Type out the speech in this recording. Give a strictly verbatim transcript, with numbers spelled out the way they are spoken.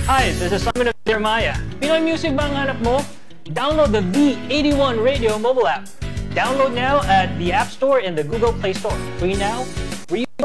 Hi, this is Simon of Jeremiah. Pinoy music ba ang hanap mo? Download the V eighty-one Radio mobile app. Download now at the App Store and the Google Play Store. Free now, free